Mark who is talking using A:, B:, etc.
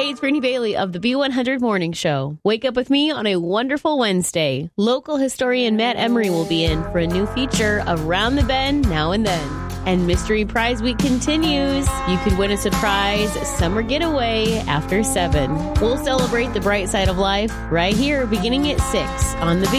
A: Hey, it's Brittany Bailey of the B100 Morning Show. Wake up with me on a wonderful Wednesday. Local historian Matt Emery will be in for a new feature, Around the Bend Now and Then. And Mystery Prize Week continues. You could win a surprise summer getaway after 7. We'll celebrate the bright side of life right here beginning at 6 on the B.